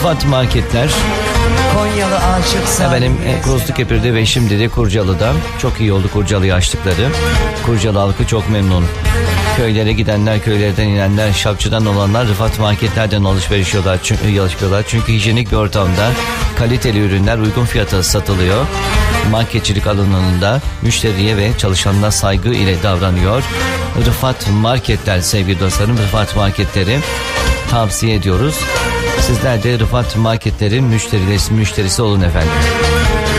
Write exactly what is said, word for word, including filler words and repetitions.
Rıfat Marketler. Konyalı aşık sahibi. Efendim e, Kozlukepir'de ve şimdi de Kurcalı'da. Çok iyi oldu Kurcalı'yı açtıkları. Kurcalı halkı çok memnun. Köylere gidenler, köylerden inenler, Şapçı'dan olanlar Rıfat Marketler'den alışveriş yapıyorlar. Çünkü, yapıyorlar. Çünkü hijyenik bir ortamda kaliteli ürünler uygun fiyata satılıyor. Marketçilik alanında müşteriye ve çalışanına saygı ile davranıyor. Rıfat Marketler sevgili dostlarım, Rıfat Marketleri tavsiye ediyoruz. Sizler de Rıfat Marketler'in müşterisi, müşterisi olun efendim.